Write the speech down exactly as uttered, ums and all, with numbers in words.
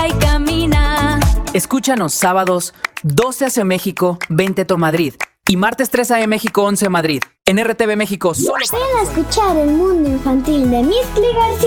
juega y camina. Escúchanos sábados doce hacia México, veinte to Madrid. Y martes tres a eme México, once Madrid. En R T V México solo. Ven a escuchar el mundo infantil de Miss García.